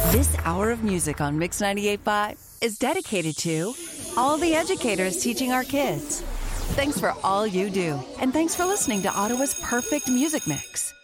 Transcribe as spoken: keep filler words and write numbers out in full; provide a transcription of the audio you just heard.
This hour of music on Mix ninety-eight point five is dedicated to all the educators teaching our kids. Thanks for all you do, and thanks for listening to Ottawa's perfect music mix.